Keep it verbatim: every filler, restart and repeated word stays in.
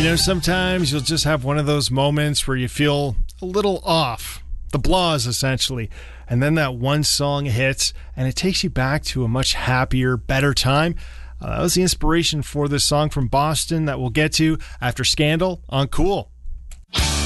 You know, sometimes you'll just have one of those moments where you feel a little off, the blahs essentially, and then that one song hits and it takes you back to a much happier, better time. Uh, that was the inspiration for this song from Boston that we'll get to after Scandal on Cool.